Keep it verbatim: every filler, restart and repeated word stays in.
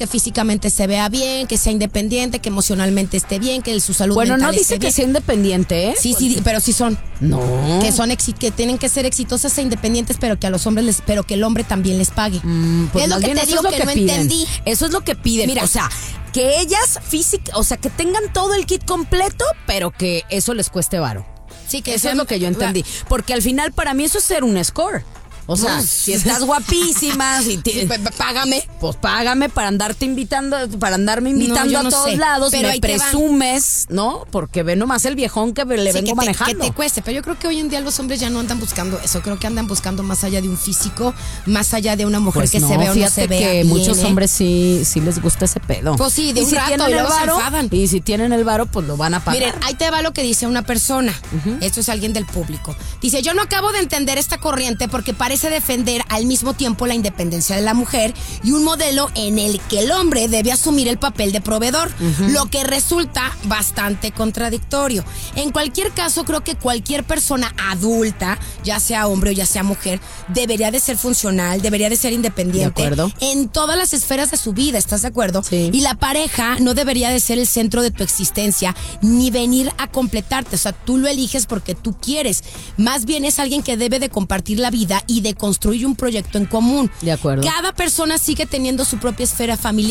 que físicamente se vea bien, que sea independiente, que emocionalmente esté bien, que su salud bueno, mental no esté dice que bien. sea independiente, ¿eh? Sí, sí, pero sí son. No. Que son exi- que tienen que ser exitosas e independientes, pero que a los hombres les, pero que el hombre también les pague. Mm, pues es lo más que bien te eso digo es lo que, no piden. entendí. Eso es lo que piden. Mira. O sea, que ellas física, o sea, que tengan todo el kit completo, pero que eso les cueste varo. Sí, que Eso sean- es lo que yo entendí. Porque al final, para mí, eso es ser un score. O sea, No. si estás guapísima, si te- Sí, p- p- págame. pues págame para andarte invitando, para andarme invitando No, yo a no todos sé, lados, pero me ahí te va. presumes, ¿no? Porque ve nomás el viejón que le Sí, vengo que te, manejando. que te cueste, pero yo creo que hoy en día los hombres ya no andan buscando eso, creo que andan buscando más allá de un físico, más allá de una mujer Pues que no, se vea o no fíjate se vea que bien, muchos ¿eh? hombres sí, sí les gusta ese pedo. Pues sí, de y un si rato, tienen y el luego se varo, enfadan. y si tienen el varo, pues lo van a pagar. Miren, ahí te va lo que dice una persona. Esto es alguien del público. Dice, yo no acabo de entender esta corriente porque parece defender al mismo tiempo la independencia de la mujer y un modelo en el que el hombre debe asumir el papel de proveedor, lo que resulta bastante contradictorio. En cualquier caso, creo que cualquier persona adulta, ya sea hombre o ya sea mujer, debería de ser funcional, debería de ser independiente. De acuerdo. En todas las esferas de su vida, ¿estás de acuerdo? Sí. Y la pareja no debería de ser el centro de tu existencia ni venir a completarte. O sea, tú lo eliges porque tú quieres. Más bien es alguien que debe de compartir la vida y de construir un proyecto en común. De acuerdo. Cada persona sigue teniendo su propia esfera familiar.